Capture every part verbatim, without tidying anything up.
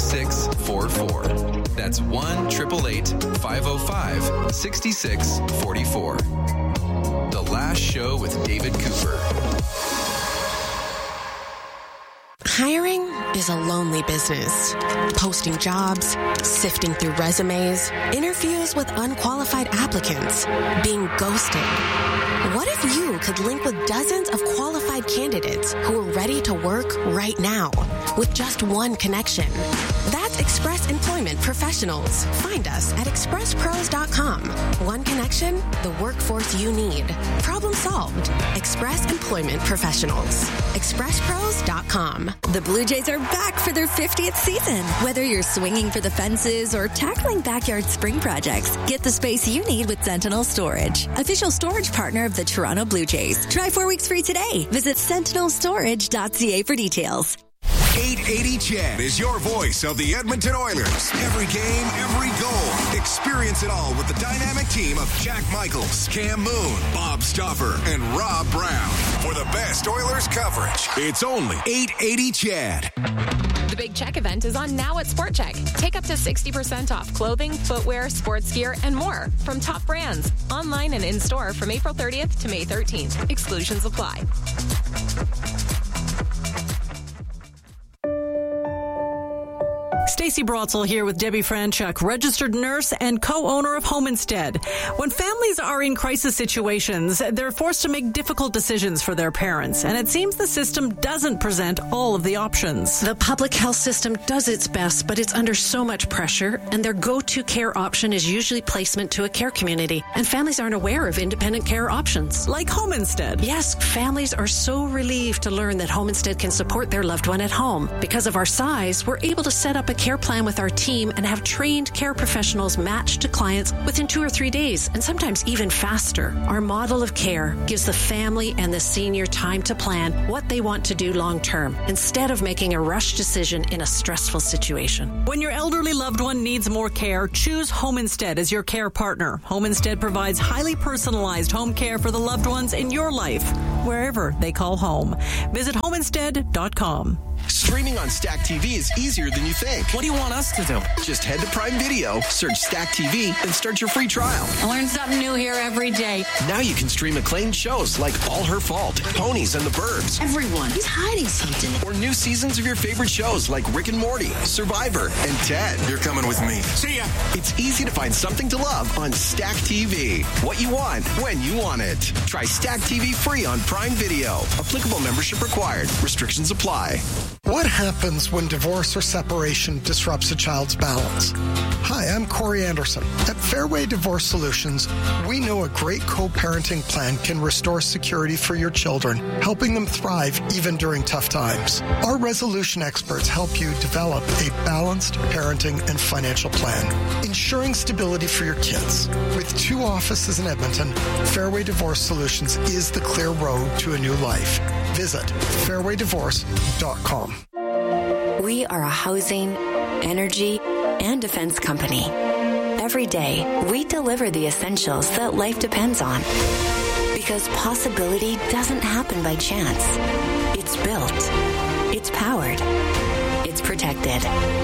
six four four. That's one eight eight eight, five oh five, six six four four. The Last Show with David Cooper. Hiring is a lonely business. Posting jobs, sifting through resumes, interviews with unqualified applicants, being ghosted. What if you could link with dozens of qualified candidates who are ready to work right now with just one connection? That's Express Employment Professionals. Find us at express pros dot com. One connection, the workforce you need. Problem solved. Express Employment Professionals. express pros dot com. The Blue Jays are back for their fiftieth season. Whether you're swinging for the fences or tackling backyard spring projects, get the space you need with Sentinel Storage, official storage partner of the Toronto Blue Jays. Try four weeks free today. Visit sentinel storage dot c a for details. eight eighty C H E D is your voice of the Edmonton Oilers. Every game, every goal. Experience it all with the dynamic team of Jack Michaels, Cam Moon, Bob Stauffer, and Rob Brown. For the best Oilers coverage, it's only eight eighty C H E D. The Big Check event is on now at Sport Check. Take up to sixty percent off clothing, footwear, sports gear, and more from top brands. Online and in-store from April thirtieth to May thirteenth. Exclusions apply. Stacey Brotzel here with Debbie Franchuk, registered nurse and co-owner of Home Instead. When families are in crisis situations, they're forced to make difficult decisions for their parents, and it seems the system doesn't present all of the options. The public health system does its best, but it's under so much pressure, and their go-to care option is usually placement to a care community, and families aren't aware of independent care options. Like Home Instead. Yes, families are so relieved to learn that Home Instead can support their loved one at home. Because of our size, we're able to set up a care plan with our team and have trained care professionals matched to clients within two or three days, and sometimes even faster. Our model of care gives the family and the senior time to plan what they want to do long term, instead of making a rush decision in a stressful situation. When your elderly loved one needs more care, choose Home Instead as your care partner. Home Instead provides highly personalized home care for the loved ones in your life, wherever they call home. Visit home instead dot com. Streaming on Stack T V is easier than you think. What do you want us to do? Just head to Prime Video, search Stack T V, and start your free trial. I learn something new here every day. Now you can stream acclaimed shows like All Her Fault, Ponies, and The Burbs. Everyone is hiding something. Or new seasons of your favorite shows like Rick and Morty, Survivor, and Ted. You're coming with me. See ya. It's easy to find something to love on Stack T V. What you want, when you want it. Try Stack T V free on Prime Video. Applicable membership required. Restrictions apply. What happens when divorce or separation disrupts a child's balance? Hi, I'm Corey Anderson. At Fairway Divorce Solutions, we know a great co-parenting plan can restore security for your children, helping them thrive even during tough times. Our resolution experts help you develop a balanced parenting and financial plan, ensuring stability for your kids. With two offices in Edmonton, Fairway Divorce Solutions is the clear road to a new life. Visit fairway divorce dot com. We are a housing, energy, and defense company. Every day, we deliver the essentials that life depends on. Because possibility doesn't happen by chance. It's built. It's powered. It's protected.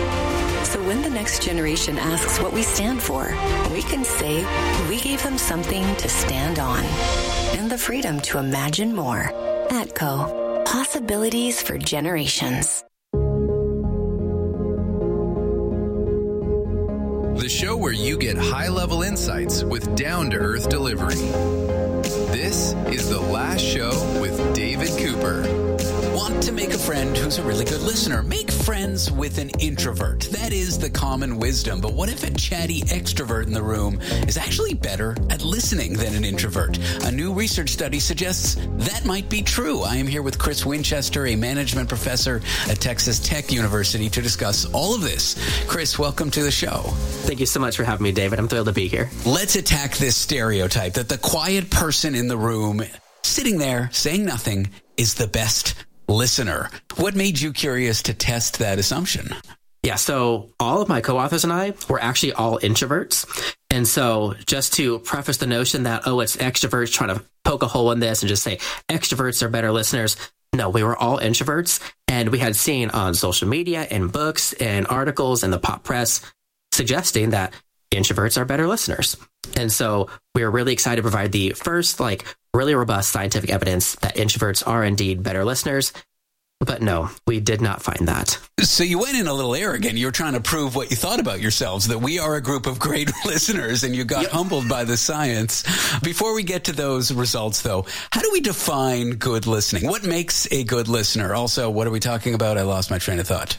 So when the next generation asks what we stand for, we can say we gave them something to stand on. And the freedom to imagine more. ATCO. Possibilities for generations. The show where you get high-level insights with down-to-earth delivery. This is The Last Show with David Cooper. Want to make a friend who's a really good listener? Make friends with an introvert. That is the common wisdom. But what if a chatty extrovert in the room is actually better at listening than an introvert? A new research study suggests that might be true. I am here with Chris Winchester, a management professor at Texas Tech University, to discuss all of this. Chris, welcome to the show. Thank you so much for having me, David. I'm thrilled to be here. Let's attack this stereotype that the quiet person in the room, sitting there, saying nothing, is the best listener. What made you curious to test that assumption? Yeah, so all of my co-authors and I were actually all introverts. And so just to preface the notion that, oh, it's extroverts trying to poke a hole in this and just say extroverts are better listeners, no, we were all introverts, and we had seen on social media and books and articles and the pop press suggesting that introverts are better listeners. And so we were really excited to provide the first, like, really robust scientific evidence that introverts are indeed better listeners. But no, we did not find that. So you went in a little arrogant. You were trying to prove what you thought about yourselves, that we are a group of great listeners, and you got yep. humbled by the science. Before we get to those results, though, how do we define good listening? What makes a good listener? Also, what are we talking about? I lost my train of thought.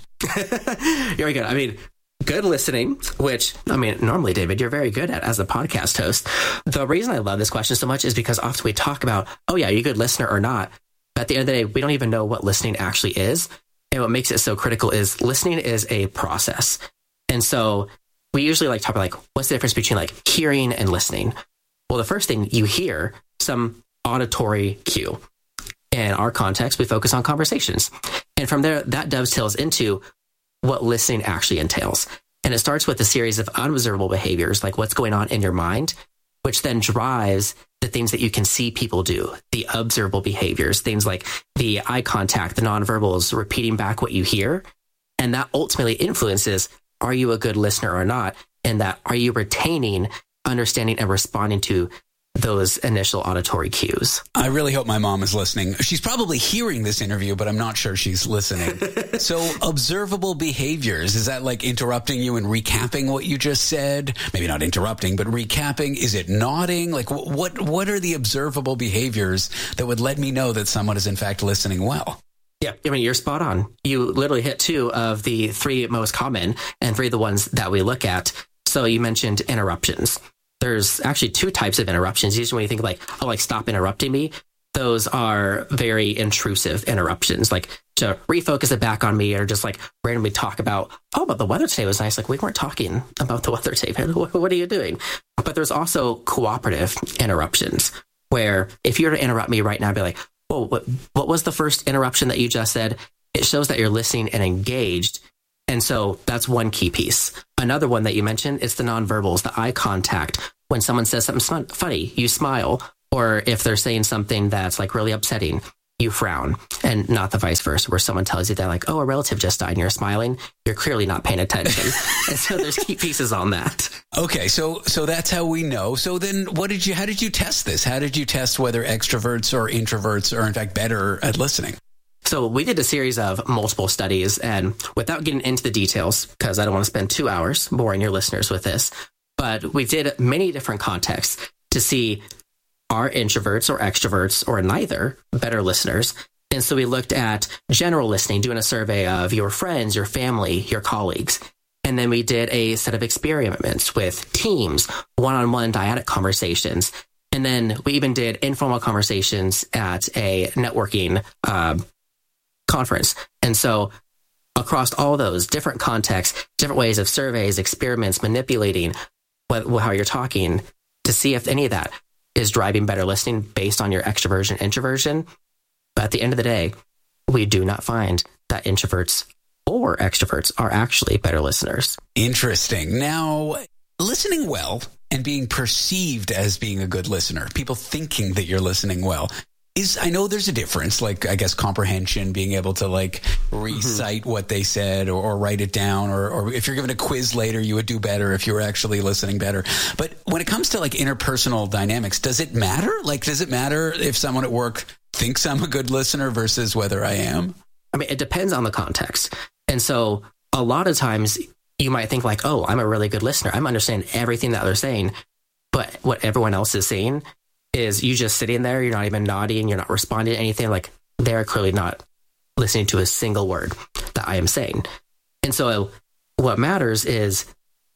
Very good. I mean, good listening, which, I mean, normally, David, you're very good at as a podcast host. The reason I love this question so much is because often we talk about, oh, yeah, are you a good listener or not? But at the end of the day, we don't even know what listening actually is. And what makes it so critical is listening is a process. And so we usually like talk about, like, what's the difference between like hearing and listening? Well, the first thing, you hear some auditory cue. In our context, we focus on conversations. And from there, that dovetails into what listening actually entails. And it starts with a series of unobservable behaviors, like what's going on in your mind, which then drives the things that you can see people do, the observable behaviors, things like the eye contact, the nonverbals, repeating back what you hear. And that ultimately influences, are you a good listener or not? And that, are you retaining, understanding, and responding to those initial auditory cues? I really hope my mom is listening. She's probably hearing this interview, but I'm not sure she's listening. So observable behaviors, is that like interrupting you and recapping what you just said? Maybe not interrupting, but recapping. Is it nodding? Like what, what are the observable behaviors that would let me know that someone is in fact listening well? Yeah, I mean, you're spot on. You literally hit two of the three most common and three of the ones that we look at. So you mentioned interruptions. There's actually two types of interruptions. Usually when you think like, oh, like stop interrupting me, those are very intrusive interruptions, like to refocus it back on me or just like randomly talk about, oh, but the weather today was nice. Like we weren't talking about the weather today. What are you doing? But there's also cooperative interruptions where if you were to interrupt me right now, I'd be like, well, what, what was the first interruption that you just said? It shows that you're listening and engaged. And so that's one key piece. Another one that you mentioned is the nonverbals, the eye contact. When someone says something funny, you smile. Or if they're saying something that's like really upsetting, you frown. And not the vice versa, where someone tells you that like, oh, a relative just died and you're smiling. You're clearly not paying attention. And so there's key pieces on that. Okay, so so that's how we know. So then what did you, how did you test this? How did you test whether extroverts or introverts are in fact better at listening? So we did a series of multiple studies, and without getting into the details, because I don't want to spend two hours boring your listeners with this, but we did many different contexts to see, are introverts or extroverts or neither better listeners? And so we looked at general listening, doing a survey of your friends, your family, your colleagues. And then we did a set of experiments with teams, one-on-one dyadic conversations. And then we even did informal conversations at a networking uh, conference. And so across all those different contexts, different ways of surveys, experiments, manipulating what, how you're talking to see if any of that is driving better listening based on your extroversion, introversion. But at the end of the day, we do not find that introverts or extroverts are actually better listeners. Interesting. Now, listening well and being perceived as being a good listener, people thinking that you're listening well, is, I know there's a difference, like, I guess, comprehension, being able to, like, recite mm-hmm. what they said or, or write it down, or, or if you're given a quiz later, you would do better if you were actually listening better. But when it comes to, like, interpersonal dynamics, does it matter? Like, does it matter if someone at work thinks I'm a good listener versus whether I am? I mean, it depends on the context. And so a lot of times you might think, like, oh, I'm a really good listener. I'm understanding everything that they're saying. But what everyone else is saying is you just sitting there, you're not even nodding, you're not responding to anything. Like, they're clearly not listening to a single word that I am saying. And so what matters is,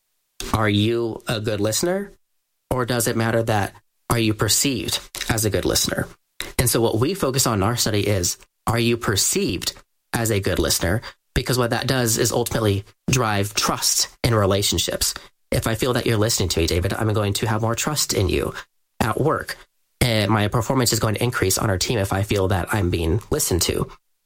are you a good listener, or does it matter that, are you perceived as a good listener? And so what we focus on in our study is, are you perceived as a good listener? Because what that does is ultimately drive trust in relationships. If I feel that you're listening to me, David, I'm going to have more trust in you at work. And my performance is going to increase on our team if I feel that I'm being listened to.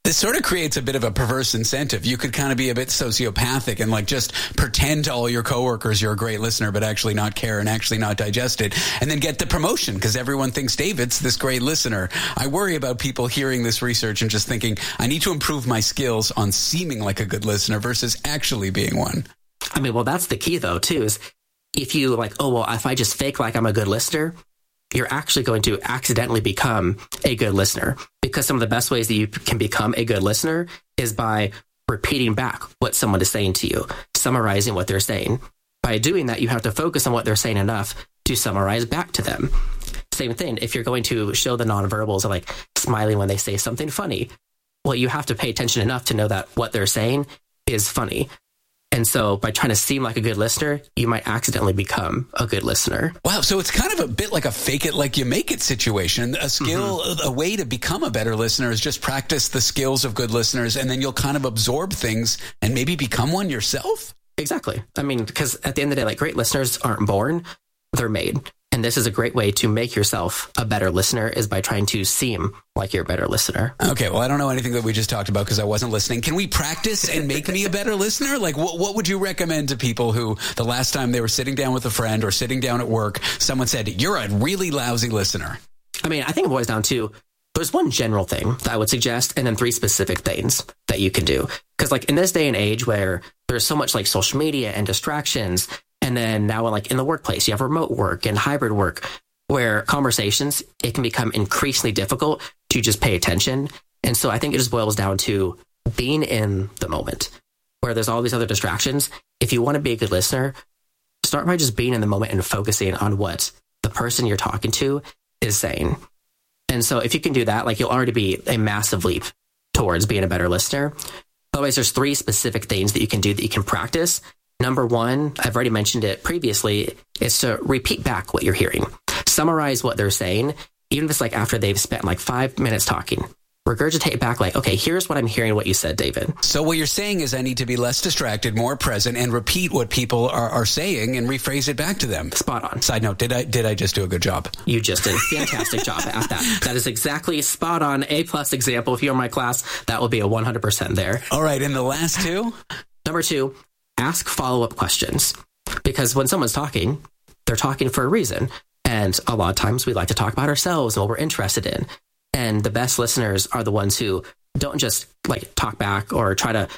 This sort of creates a bit of a perverse incentive. You could kind of be a bit sociopathic and like just pretend to all your coworkers you're a great listener, but actually not care and actually not digest it, and then get the promotion because everyone thinks David's this great listener. I worry about people hearing this research and just thinking, I need to improve my skills on seeming like a good listener versus actually being one. I mean, well, that's the key though, too, is if you like, oh, well, if I just fake like I'm a good listener, you're actually going to accidentally become a good listener, because some of the best ways that you can become a good listener is by repeating back what someone is saying to you, summarizing what they're saying. By doing that, you have to focus on what they're saying enough to summarize back to them. Same thing, if you're going to show the nonverbals of like smiling when they say something funny, well, you have to pay attention enough to know that what they're saying is funny. And so by trying to seem like a good listener, you might accidentally become a good listener. Wow. So it's kind of a bit like a fake it like you make it situation. A skill, mm-hmm. a way to become a better listener is just practice the skills of good listeners, and then you'll kind of absorb things and maybe become one yourself. Exactly. I mean, because at the end of the day, like great listeners aren't born, they're made. And this is a great way to make yourself a better listener, is by trying to seem like you're a better listener. Okay, well, I don't know anything that we just talked about because I wasn't listening. Can we practice and make me a better listener? Like, what, what would you recommend to people who the last time they were sitting down with a friend or sitting down at work, someone said, you're a really lousy listener? I mean, I think it boils down to, there's one general thing that I would suggest, and then three specific things that you can do. Because like in this day and age where there's so much like social media and distractions, and then now, like in the workplace, you have remote work and hybrid work, where conversations, it can become increasingly difficult to just pay attention. And so I think it just boils down to being in the moment, where there's all these other distractions. If you want to be a good listener, start by just being in the moment and focusing on what the person you're talking to is saying. And so if you can do that, like you'll already be a massive leap towards being a better listener. Otherwise, there's three specific things that you can do that you can practice. Number one, I've already mentioned it previously, is to repeat back what you're hearing. Summarize what they're saying, even if it's like after they've spent like five minutes talking. Regurgitate back like, okay, here's what I'm hearing what you said, David. So what you're saying is I need to be less distracted, more present, and repeat what people are, are saying and rephrase it back to them. Spot on. Side note, did I did I just do a good job? You just did a fantastic job at that. That is exactly spot on. A plus example. If you're in my class, that will be a one hundred percent there. All right, and the last two? Number two, ask follow-up questions. Because when someone's talking, they're talking for a reason. And a lot of times we like to talk about ourselves and what we're interested in. And the best listeners are the ones who don't just like talk back or try to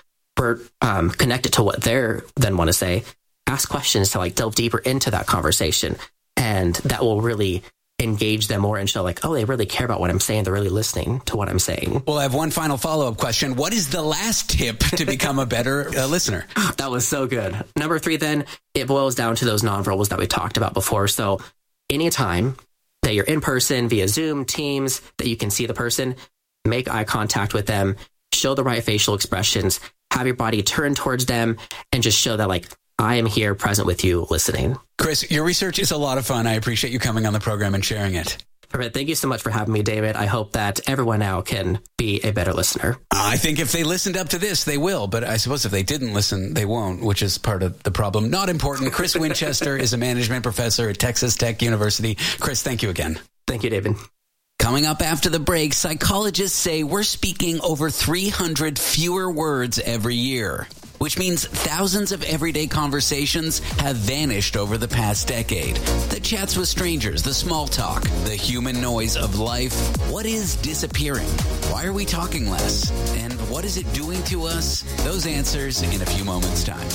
um, connect it to what they're then want to say. Ask questions to like delve deeper into that conversation. And that will really engage them more and show like, oh, they really care about what I'm saying. They're really listening to what I'm saying. Well, I have one final follow-up question. What is the last tip to become a better uh, listener? That was so good. Number three, then, it boils down to those nonverbals that we talked about before. So anytime that you're in person via Zoom, Teams, that you can see the person, make eye contact with them, show the right facial expressions, have your body turn towards them, and just show that like, I am here present with you listening. Chris, your research is a lot of fun. I appreciate you coming on the program and sharing it. Perfect. Thank you so much for having me, David. I hope that everyone now can be a better listener. I think if they listened up to this, they will. But I suppose if they didn't listen, they won't, which is part of the problem. Not important. Chris Winchester is a management professor at Texas Tech University. Chris, thank you again. Thank you, David. Coming up after the break, psychologists say we're speaking over three hundred fewer words every year, which means thousands of everyday conversations have vanished over the past decade. The chats with strangers, the small talk, the human noise of life. What is disappearing? Why are we talking less? And what is it doing to us? Those answers in a few moments' time.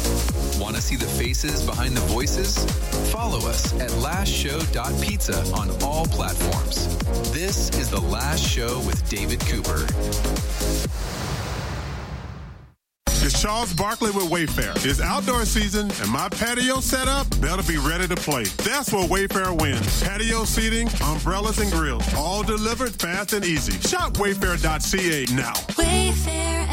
Want to see the faces behind the voices? Follow us at last show dot pizza on all platforms. This is The Last Show with David Cooper. It's Charles Barkley with Wayfair. It's outdoor season, and my patio setup better be ready to play. That's where Wayfair wins. Patio seating, umbrellas, and grills, all delivered fast and easy. Shop wayfair dot c a now. Wayfair.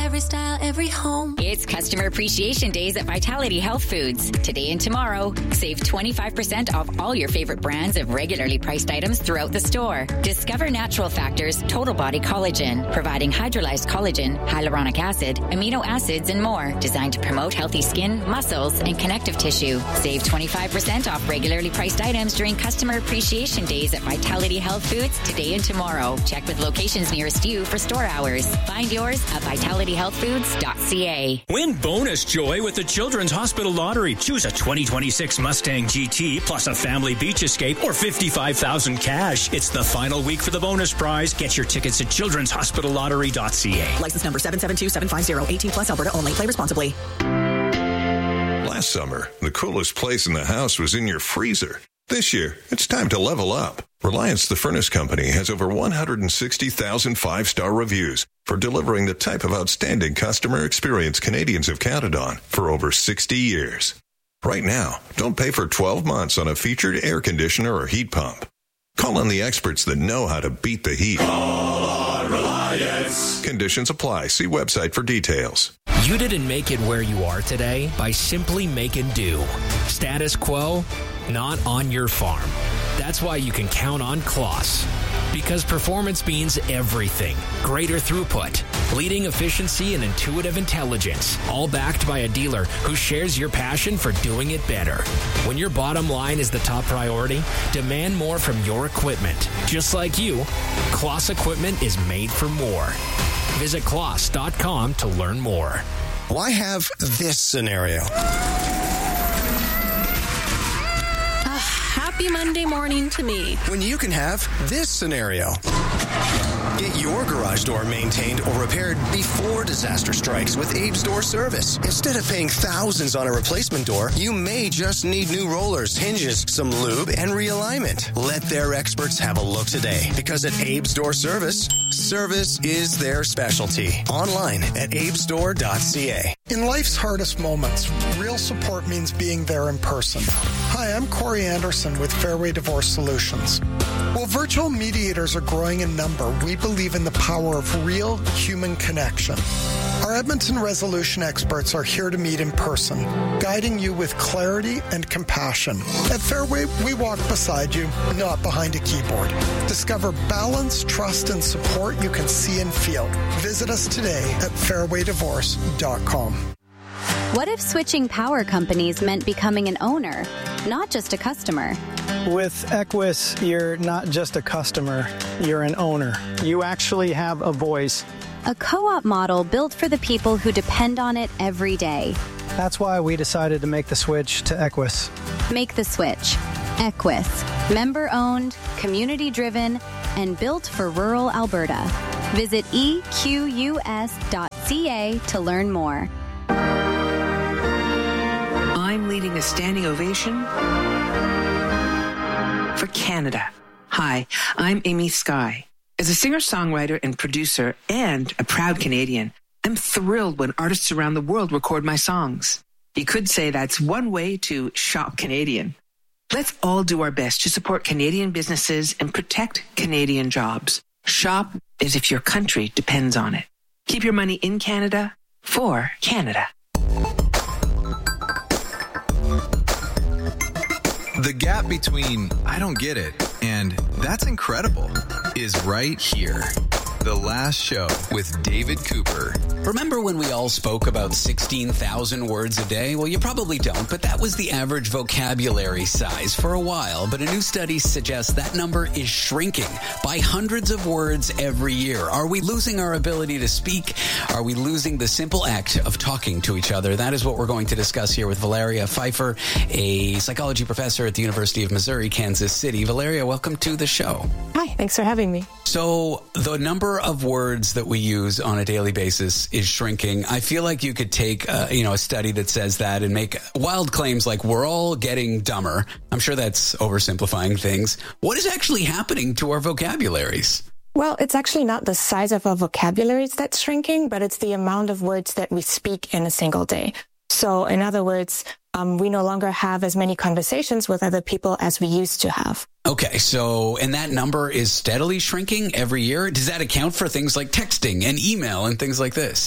every style, every home. It's Customer Appreciation Days at Vitality Health Foods. Today and tomorrow, save twenty-five percent off all your favorite brands of regularly priced items throughout the store. Discover Natural Factors Total Body Collagen, providing hydrolyzed collagen, hyaluronic acid, amino acids, and more, designed to promote healthy skin, muscles, and connective tissue. Save twenty-five percent off regularly priced items during Customer Appreciation Days at Vitality Health Foods today and tomorrow. Check with locations nearest you for store hours. Find yours at vitality health foods dot c a. Win bonus joy with the Children's Hospital Lottery. Choose a twenty twenty-six Mustang G T plus a family beach escape or fifty-five thousand cash. It's the final week for the bonus prize. Get your tickets at children's hospital lottery dot c a. License number seven seven two seven five zero. eighteen plus Alberta only. Play responsibly. Last summer, the coolest place in the house was in your freezer. This year, it's time to level up. Reliance the Furnace Company has over one hundred sixty thousand five-star reviews for delivering the type of outstanding customer experience Canadians have counted on for over sixty years. Right now, don't pay for twelve months on a featured air conditioner or heat pump. Call on the experts that know how to beat the heat. Call on Reliance. Conditions apply. See website for details. You didn't make it where you are today by simply making do. Status quo, not on your farm. That's why you can count on Kloss. Because performance means everything. Greater throughput, leading efficiency, and intuitive intelligence. All backed by a dealer who shares your passion for doing it better. When your bottom line is the top priority, demand more from your equipment. Just like you, Kloss equipment is made for more. Visit kloss dot com to learn more. Why have this scenario? Happy Monday morning to me. When you can have this scenario. Get your garage door maintained or repaired before disaster strikes with Abe's Door Service. Instead of paying thousands on a replacement door, you may just need new rollers, hinges, some lube, and realignment. Let their experts have a look today, because at Abe's Door Service, service is their specialty. Online at abes door dot c a. In life's hardest moments, real support means being there in person. Hi, I'm Corey Anderson with Fairway Divorce Solutions. While virtual mediators are growing in number, we believe in the power of real human connection. Our Edmonton resolution experts are here to meet in person, guiding you with clarity and compassion. At Fairway, we walk beside you, not behind a keyboard. Discover balance, trust, and support you can see and feel. Visit us today at fairway divorce dot com. What if switching power companies meant becoming an owner, not just a customer? With Equus, you're not just a customer, you're an owner. You actually have a voice. A co-op model built for the people who depend on it every day. That's why we decided to make the switch to Equus. Make the switch. Equus. Member-owned, community-driven, and built for rural Alberta. Visit e q u s dot c a to learn more. I'm leading a standing ovation for Canada. Hi, I'm Amy Skye. As a singer-songwriter and producer and a proud Canadian, I'm thrilled when artists around the world record my songs. You could say that's one way to shop Canadian. Let's all do our best to support Canadian businesses and protect Canadian jobs. Shop as if your country depends on it. Keep your money in Canada for Canada. The gap between I don't get it and that's incredible is right here. The Last Show with David Cooper. Remember when we all spoke about sixteen thousand words a day? Well, you probably don't, but that was the average vocabulary size for a while. But a new study suggests that number is shrinking by hundreds of words every year. Are we losing our ability to speak? Are we losing the simple act of talking to each other? That is what we're going to discuss here with Valeria Pfeiffer, a psychology professor at the University of Missouri, Kansas City. Valeria, welcome to the show. Hi, thanks for having me. So the number of words that we use on a daily basis is shrinking. I feel like you could take uh, you know, a study that says that and make wild claims like we're all getting dumber. I'm sure that's oversimplifying things. What is actually happening to our vocabularies? Well, it's actually not the size of our vocabularies that's shrinking, but it's the amount of words that we speak in a single day. So in other words, um, we no longer have as many conversations with other people as we used to have. Okay, so, and that number is steadily shrinking every year? Does that account for things like texting and email and things like this?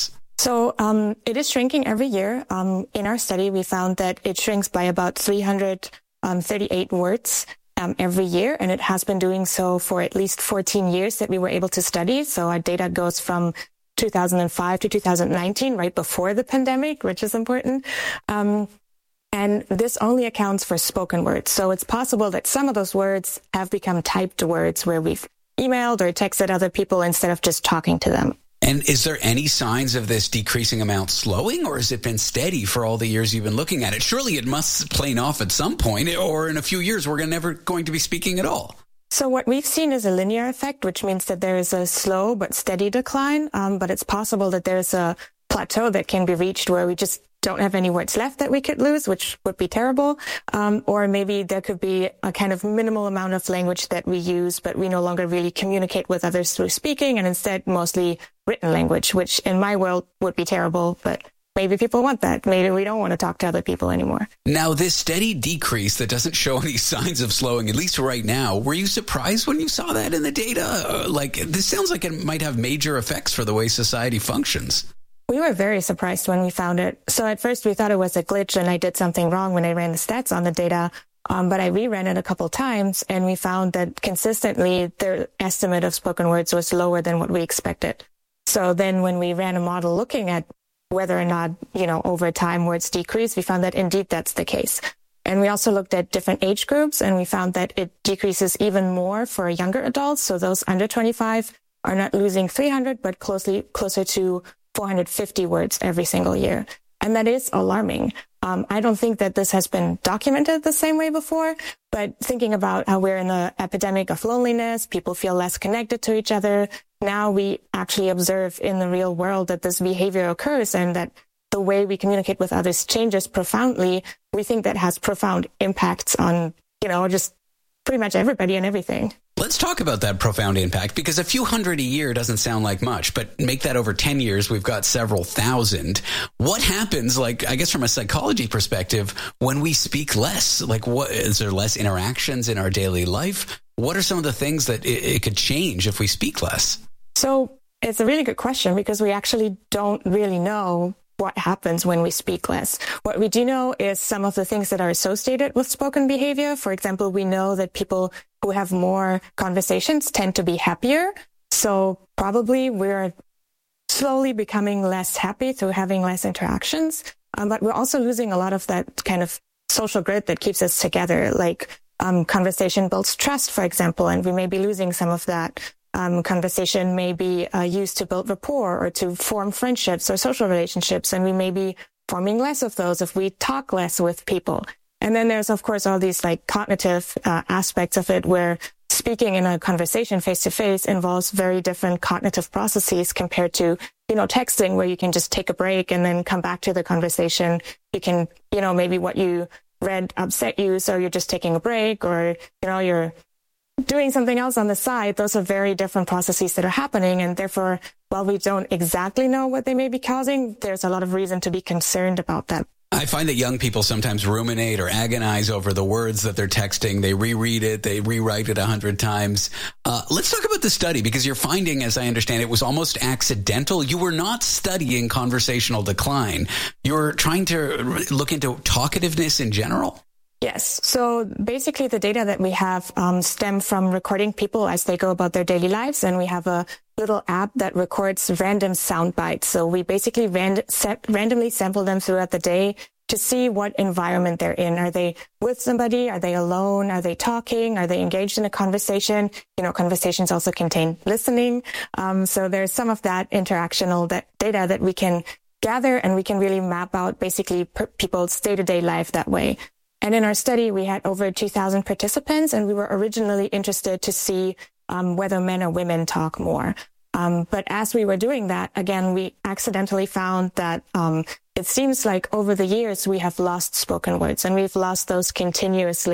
So um, it is shrinking every year. Um, in our study, we found that it shrinks by about three hundred thirty-eight words um, every year, and it has been doing so for at least fourteen years that we were able to study. So our data goes from two thousand five to two thousand nineteen, right before the pandemic, which is important. Um, and this only accounts for spoken words. So it's possible that some of those words have become typed words where we've emailed or texted other people instead of just talking to them. And is there any signs of this decreasing amount slowing, or has it been steady for all the years you've been looking at it? Surely it must plane off at some point, or in a few years we're never going to be speaking at all. So what we've seen is a linear effect, which means that there is a slow but steady decline. Um, but it's possible that there's a plateau that can be reached where we just don't have any words left that we could lose, which would be terrible. Um, or maybe there could be a kind of minimal amount of language that we use, but we no longer really communicate with others through speaking, and instead mostly written language, which in my world would be terrible, but maybe people want that. Maybe we don't want to talk to other people anymore. Now, this steady decrease that doesn't show any signs of slowing, at least right now, were you surprised when you saw that in the data? Uh, like, this sounds like it might have major effects for the way society functions. We were very surprised when we found it. So at first we thought it was a glitch and I did something wrong when I ran the stats on the data. Um, but I reran it a couple times and we found that consistently their estimate of spoken words was lower than what we expected. So then when we ran a model looking at whether or not, you know, over time words decrease, we found that indeed that's the case. And we also looked at different age groups and we found that it decreases even more for younger adults. So those under twenty-five are not losing three hundred, but closely closer to four hundred fifty words every single year. And that is alarming. Um, I don't think that this has been documented the same way before, but thinking about how we're in an epidemic of loneliness, people feel less connected to each other. Now we actually observe in the real world that this behavior occurs and that the way we communicate with others changes profoundly. We think that has profound impacts on, you know, just pretty much everybody and everything. Let's talk about that profound impact, because a few hundred a year doesn't sound like much, but make that over ten years, we've got several thousand. What happens, like, I guess from a psychology perspective, when we speak less? Like, what is there less interactions in our daily life? What are some of the things that it, it could change if we speak less? So it's a really good question, because we actually don't really know what happens when we speak less. What we do know is some of the things that are associated with spoken behavior. For example, we know that people who have more conversations tend to be happier. So probably we're slowly becoming less happy through having less interactions. Um, but we're also losing a lot of that kind of social grid that keeps us together. Like um, conversation builds trust, for example, and we may be losing some of that. Um, conversation may be uh, used to build rapport or to form friendships or social relationships, and we may be forming less of those if we talk less with people. And then there's, of course, all these like cognitive uh, aspects of it where speaking in a conversation face-to-face involves very different cognitive processes compared to, you know, texting where you can just take a break and then come back to the conversation. You can, you know, maybe what you read upset you, so you're just taking a break, or, you know, you're doing something else on the side. Those are very different processes that are happening. And therefore, while we don't exactly know what they may be causing, there's a lot of reason to be concerned about that. I find that young people sometimes ruminate or agonize over the words that they're texting. They reread it. They rewrite it a hundred times. Uh, let's talk about the study, because you're finding, as I understand it, was almost accidental. You were not studying conversational decline. You were trying to look into talkativeness in general. Yes. So basically the data that we have um, stem from recording people as they go about their daily lives. And we have a little app that records random sound bites. So we basically rand- set, randomly sample them throughout the day to see what environment they're in. Are they with somebody? Are they alone? Are they talking? Are they engaged in a conversation? You know, conversations also contain listening. Um, so there's some of that interactional that data that we can gather, and we can really map out basically per- people's day-to-day life that way. And in our study, we had over two thousand participants, and we were originally interested to see um, whether men or women talk more. Um, but as we were doing that, again, we accidentally found that um, it seems like over the years we have lost spoken words, and we've lost those continuously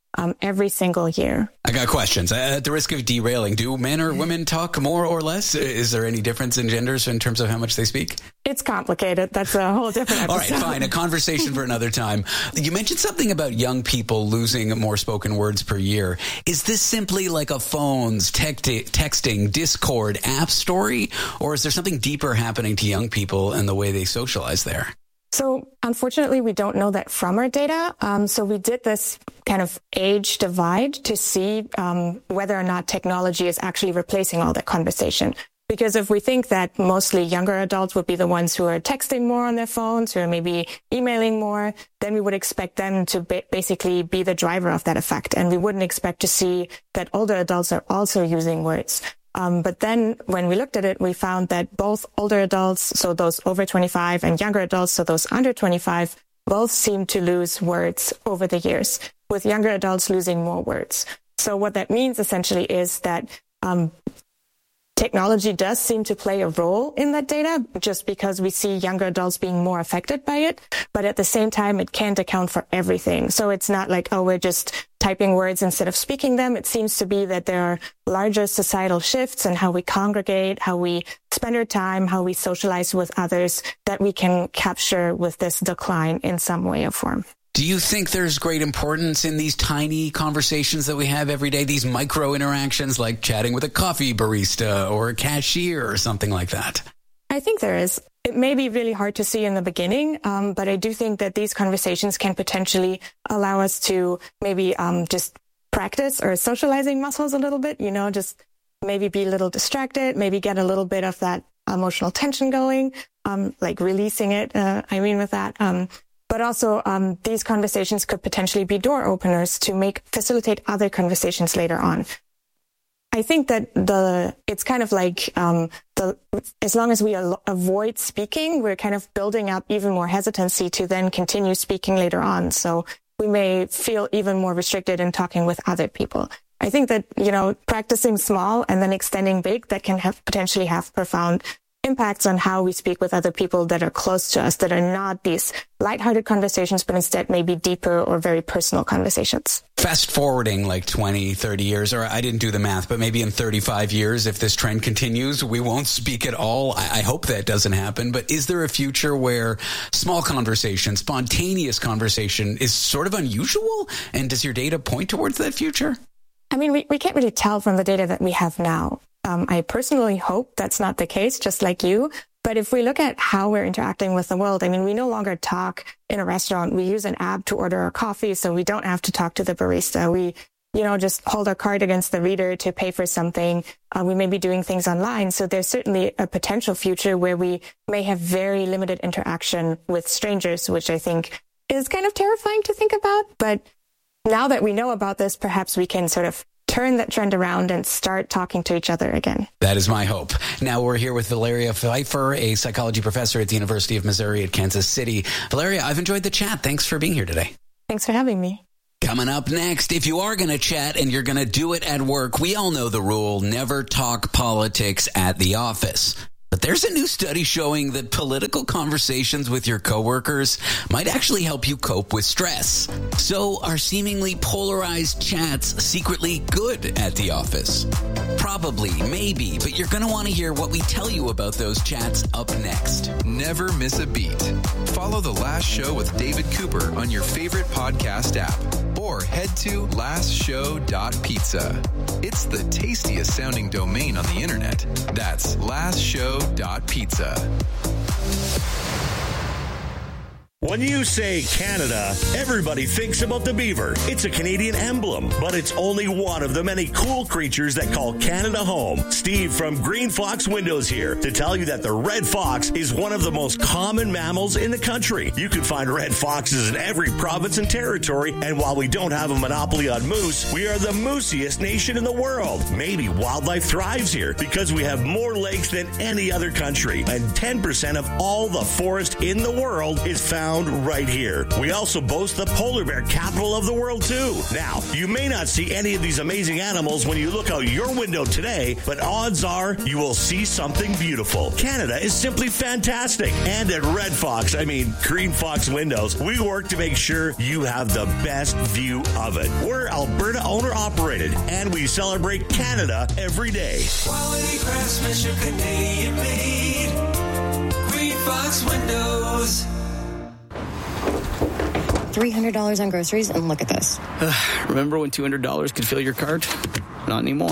um, every single year. I got questions. Uh, at the risk of derailing, do men or women talk more or less? Is there any difference in genders in terms of how much they speak? It's complicated. That's a whole different episode. All right, fine. A conversation for another time. You mentioned something about young people losing more spoken words per year. Is this simply like a phones, text- texting, Discord app story? Or is there something deeper happening to young people and the way they socialize there? So unfortunately, we don't know that from our data. Um, so we did this kind of age divide to see um, whether or not technology is actually replacing all that conversation. Because if we think that mostly younger adults would be the ones who are texting more on their phones or maybe emailing more, then we would expect them to ba- basically be the driver of that effect. And we wouldn't expect to see that older adults are also using words. Um, but then when we looked at it, we found that both older adults, so those over twenty-five, and younger adults, so those under twenty-five, both seem to lose words over the years, with younger adults losing more words. So what that means essentially is that um, technology does seem to play a role in that data just because we see younger adults being more affected by it. But at the same time, it can't account for everything. So it's not like, oh, we're just typing words instead of speaking them. It seems to be that there are larger societal shifts in how we congregate, how we spend our time, how we socialize with others that we can capture with this decline in some way or form. Do you think there's great importance in these tiny conversations that we have every day, these micro interactions like chatting with a coffee barista or a cashier or something like that? I think there is. It may be really hard to see in the beginning, um, but I do think that these conversations can potentially allow us to maybe um, just practice our socializing muscles a little bit, you know, just maybe be a little distracted, maybe get a little bit of that emotional tension going, um, like releasing it, uh, I mean, with that. Um, But also, um, these conversations could potentially be door openers to make facilitate other conversations later on. I think that the it's kind of like um, the as long as we al- avoid speaking, we're kind of building up even more hesitancy to then continue speaking later on. So we may feel even more restricted in talking with other people. I think that, you know, practicing small and then extending big, that can have potentially have profound impacts on how we speak with other people that are close to us, that are not these lighthearted conversations, but instead maybe deeper or very personal conversations. Fast forwarding like twenty, thirty years, or I didn't do the math, but maybe in thirty-five years, if this trend continues, we won't speak at all. I, I hope that doesn't happen. But is there a future where small conversation, spontaneous conversation is sort of unusual? And does your data point towards that future? I mean, we, we can't really tell from the data that we have now. Um, I personally hope that's not the case, just like you. But if we look at how we're interacting with the world, I mean, we no longer talk in a restaurant. We use an app to order our coffee, so we don't have to talk to the barista. We, you know, just hold our card against the reader to pay for something. Uh, we may be doing things online. So there's certainly a potential future where we may have very limited interaction with strangers, which I think is kind of terrifying to think about. But now that we know about this, perhaps we can sort of turn that trend around and start talking to each other again. That is my hope. Now we're here with Valeria Pfeiffer, a psychology professor at the University of Missouri at Kansas City. Valeria, I've enjoyed the chat. Thanks for being here today. Thanks for having me. Coming up next, if you are going to chat and you're going to do it at work, we all know the rule, never talk politics at the office. But there's a new study showing that political conversations with your coworkers might actually help you cope with stress. So are seemingly polarized chats secretly good at the office? Probably, maybe, but you're going to want to hear what we tell you about those chats up next. Never miss a beat. Follow The Last Show with David Cooper on your favorite podcast app or head to last show dot pizza. It's the tastiest sounding domain on the internet. That's last show dot pizza. When you say Canada, everybody thinks about the beaver. It's a Canadian emblem, but it's only one of the many cool creatures that call Canada home. Steve from Green Fox Windows here to tell you that the red fox is one of the most common mammals in the country. You can find red foxes in every province and territory, and while we don't have a monopoly on moose, we are the moosiest nation in the world. Maybe wildlife thrives here because we have more lakes than any other country, and ten percent of all the forest in the world is found found right here. We also boast the polar bear capital of the world, too. Now, you may not see any of these amazing animals when you look out your window today, but odds are you will see something beautiful. Canada is simply fantastic. And at Red Fox, I mean Green Fox Windows, we work to make sure you have the best view of it. We're Alberta owner-operated, and we celebrate Canada every day. Quality craftsmanship, Canadian made. Green Fox Windows. three hundred dollars on groceries, and look at this. Remember when two hundred dollars could fill your cart? Not anymore.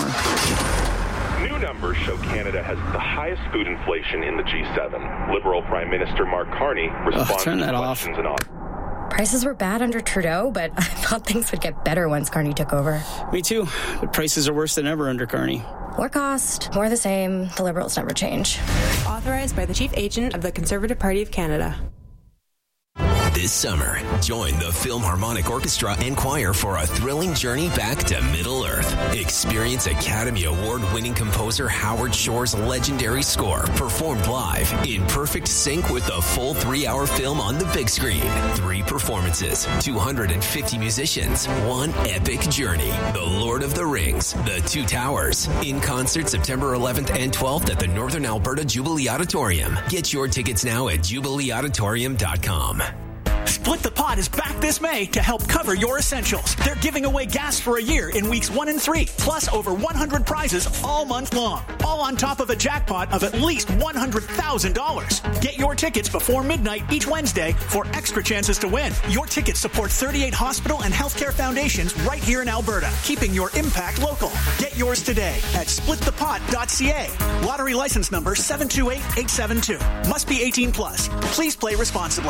New numbers show Canada has the highest food inflation in the G seven. Liberal Prime Minister Mark Carney responds Ugh, turn to that questions off. and all. Prices were bad under Trudeau, but I thought things would get better once Carney took over. Me too. The prices are worse than ever under Carney. More cost, more the same. The Liberals never change. Authorized by the Chief Agent of the Conservative Party of Canada. This summer, join the Philharmonic Orchestra and Choir for a thrilling journey back to Middle Earth. Experience Academy Award-winning composer Howard Shore's legendary score performed live in perfect sync with the full three-hour film on the big screen. Three performances, two hundred fifty musicians, one epic journey. The Lord of the Rings, The Two Towers. In concert September eleventh and twelfth at the Northern Alberta Jubilee Auditorium. Get your tickets now at jubilee auditorium dot com. Split the Pot is back this May to help cover your essentials. They're giving away gas for a year in weeks one and three, plus over one hundred prizes all month long, all on top of a jackpot of at least one hundred thousand dollars. Get your tickets before midnight each Wednesday for extra chances to win. Your tickets support thirty-eight hospital and healthcare foundations right here in Alberta, keeping your impact local. Get yours today at split the pot dot c a. Lottery license number seven two eight eight seven two. Must be eighteen plus. Please play responsibly.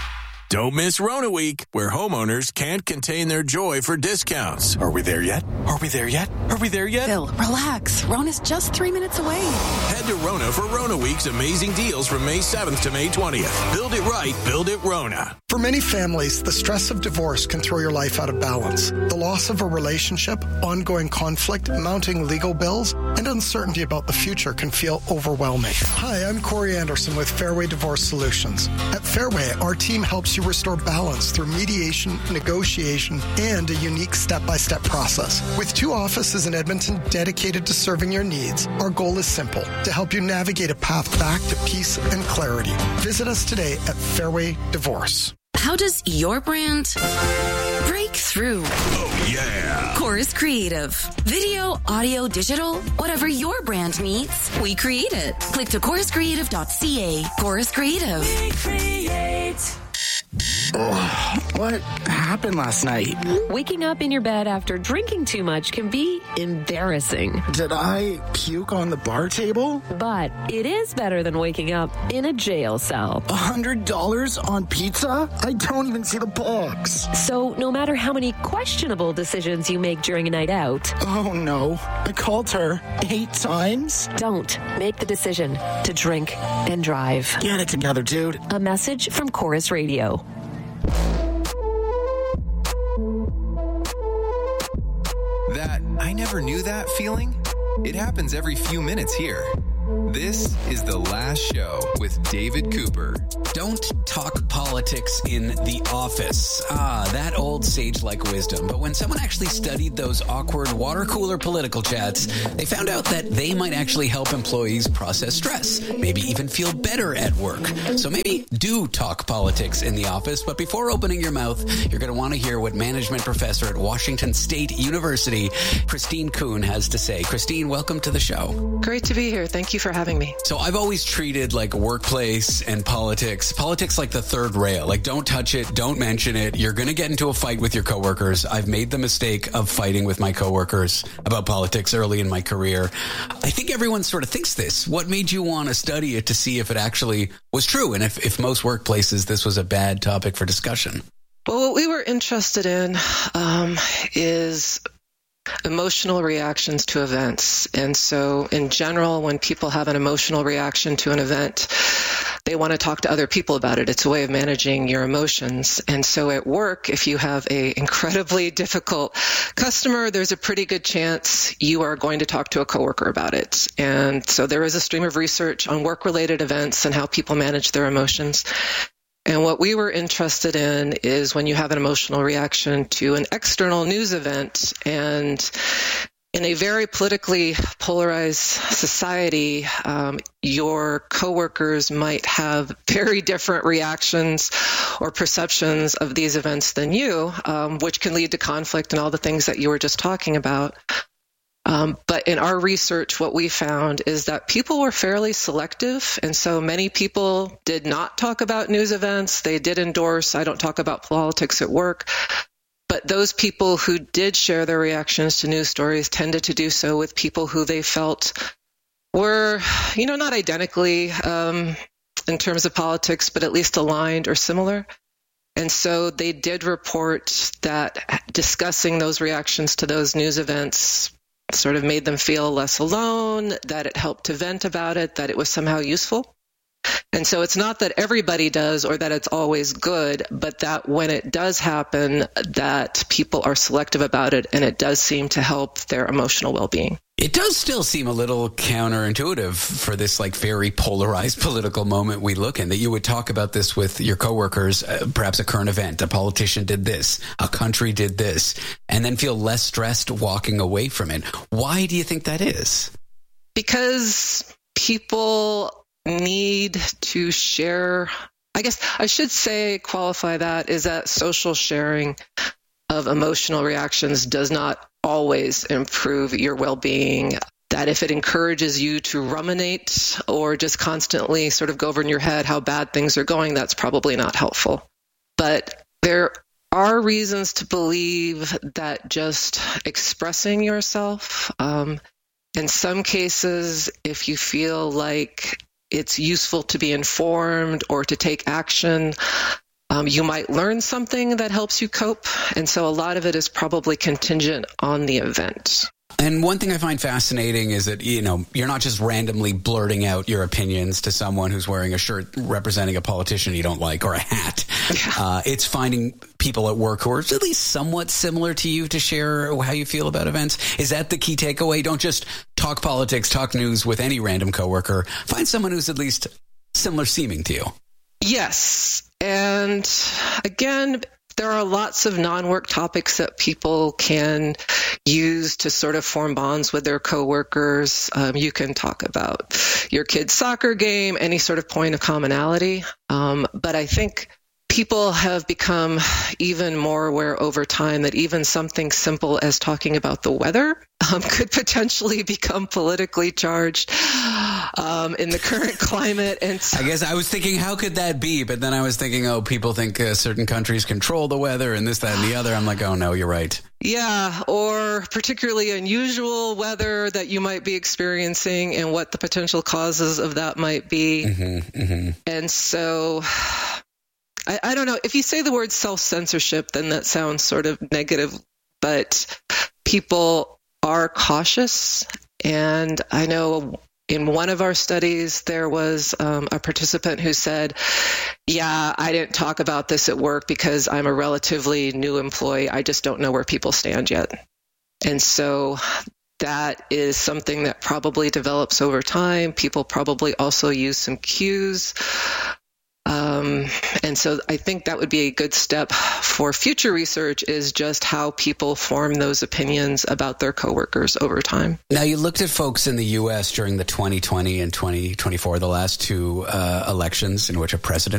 Don't miss Rona Week, where homeowners can't contain their joy for discounts. Are we there yet? Are we there yet? Are we there yet? Bill, relax. Rona's just three minutes away. Head to Rona for Rona Week's amazing deals from May seventh to May twentieth. Build it right, build it Rona. For many families, the stress of divorce can throw your life out of balance. The loss of a relationship, ongoing conflict, mounting legal bills, and uncertainty about the future can feel overwhelming. Hi, I'm Corey Anderson with Fairway Divorce Solutions. At Fairway, our team helps you restore balance through mediation, negotiation, and a unique step-by-step process. With two offices in Edmonton dedicated to serving your needs, our goal is simple, to help you navigate a path back to peace and clarity. Visit us today at Fairway Divorce. How does your brand break through? Oh, yeah. Chorus Creative. Video, audio, digital, whatever your brand needs, we create it. Click to chorus creative dot c a. Chorus Creative. We create. Oh, what happened last night? Waking up in your bed after drinking too much can be embarrassing. Did I puke on the bar table? But it is better than waking up in a jail cell. A hundred dollars on pizza? I don't even see the box. So no matter how many questionable decisions you make during a night out. Oh no, I called her eight times. Don't make the decision to drink and drive. Get it together, dude. A message from Chorus Radio. That I never knew that feeling? It happens every few minutes here. This is The Last Show with David Cooper. Don't talk politics in the office. Ah, that old sage-like wisdom. But when someone actually studied those awkward water cooler political chats, they found out that they might actually help employees process stress, maybe even feel better at work. So maybe do talk politics in the office. But before opening your mouth, you're going to want to hear what management professor at Washington State University, Christine Kuhn, has to say. Christine, welcome to the show. Great to be here. Thank you for having me. So I've always treated like workplace and politics, politics like the third rail. Like don't touch it, don't mention it. You're going to get into a fight with your coworkers. I've made the mistake of fighting with my coworkers about politics early in my career. I think everyone sort of thinks this. What made you want to study it to see if it actually was true? And if, if most workplaces, this was a bad topic for discussion? Well, what we were interested in um, is emotional reactions to events. And so in general, when people have an emotional reaction to an event, they want to talk to other people about it. It's a way of managing your emotions. And so at work, if you have a incredibly difficult customer, there's a pretty good chance you are going to talk to a coworker about it. And so there is a stream of research on work-related events and how people manage their emotions. And what we were interested in is when you have an emotional reaction to an external news event, and in a very politically polarized society, um, your coworkers might have very different reactions or perceptions of these events than you, um, which can lead to conflict and all the things that you were just talking about. Um, but in our research, what we found is that people were fairly selective. And so many people did not talk about news events. They did endorse, I don't talk about politics at work. But those people who did share their reactions to news stories tended to do so with people who they felt were, you know, not identically um, in terms of politics, but at least aligned or similar. And so they did report that discussing those reactions to those news events sort of made them feel less alone, that it helped to vent about it, that it was somehow useful. And so it's not that everybody does or that it's always good, but that when it does happen, that people are selective about it, and it does seem to help their emotional well-being. It does still seem a little counterintuitive for this like very polarized political moment we look in, that you would talk about this with your coworkers, uh, perhaps a current event, a politician did this, a country did this, and then feel less stressed walking away from it. Why do you think that is? Because people need to share, I guess I should say, qualify that, is that social sharing of emotional reactions does not always improve your well-being, that if it encourages you to ruminate or just constantly sort of go over in your head how bad things are going, that's probably not helpful. But there are reasons to believe that just expressing yourself, um, in some cases, if you feel like it's useful to be informed or to take action, Um, you might learn something that helps you cope. And so a lot of it is probably contingent on the event. And one thing I find fascinating is that, you know, you're not just randomly blurting out your opinions to someone who's wearing a shirt representing a politician you don't like or a hat. Yeah. Uh, it's finding people at work who are at least somewhat similar to you to share how you feel about events. Is that the key takeaway? Don't just talk politics, talk news with any random coworker. Find someone who's at least similar seeming to you. Yes. And again, there are lots of non-work topics that people can use to sort of form bonds with their coworkers. Um, you can talk about your kid's soccer game, any sort of point of commonality. Um, but I think people have become even more aware over time that even something simple as talking about the weather um, could potentially become politically charged um, in the current climate. And so, I guess I was thinking, how could that be? But then I was thinking, oh, people think uh, certain countries control the weather and this, that, and the other. I'm like, oh, no, you're right. Yeah, or particularly unusual weather that you might be experiencing and what the potential causes of that might be. Mm-hmm, mm-hmm. And so I, I don't know. If you say the word self-censorship, then that sounds sort of negative, but people are cautious. And I know in one of our studies, there was um, a participant who said, yeah, I didn't talk about this at work because I'm a relatively new employee. I just don't know where people stand yet. And so that is something that probably develops over time. People probably also use some cues. Um, and so I think that would be a good step for future research, is just how people form those opinions about their coworkers over time. Now, you looked at folks in the U S during the twenty twenty and twenty twenty-four, the last two uh, elections in which a president